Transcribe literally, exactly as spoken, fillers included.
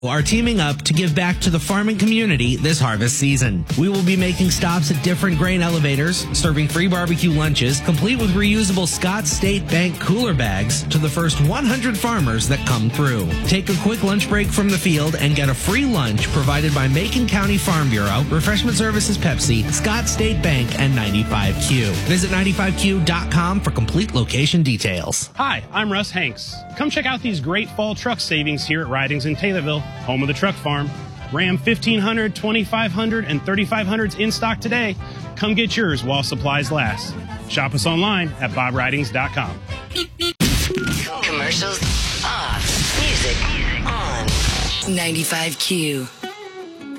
are teaming up to give back to the farming community this harvest season. We will be making stops at different grain elevators, serving free barbecue lunches, complete with reusable Scott State Bank cooler bags to the first one hundred farmers that come through. Take a quick lunch break from the field and get a free lunch provided by Macon County Farm Bureau, Refreshment Services Pepsi, Scott State Bank, and ninety-five Q. Visit ninety-five Q dot com for complete location details. Hi, I'm Russ Hanks. Come check out these great fall truck savings here at Ridings in Taylorville, home of the truck farm. Ram fifteen hundred, twenty-five hundred, and thirty-five hundreds in stock today. Come get yours while supplies last. Shop us online at bob ridings dot com. Commercials off. Music on. ninety-five Q.